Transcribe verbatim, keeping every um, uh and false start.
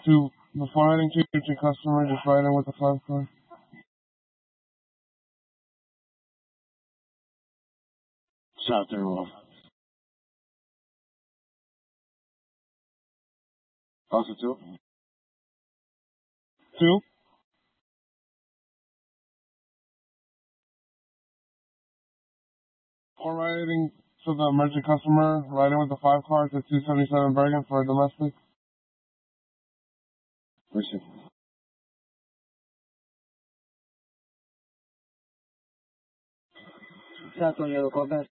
To before heading to your customer, just write in with the five car. South there, Wolf. Also two. Two. Before riding to the emergency customer, write in with the five car to two seventy-seven Bergen for a domestic. Receive. South on yellow, call back.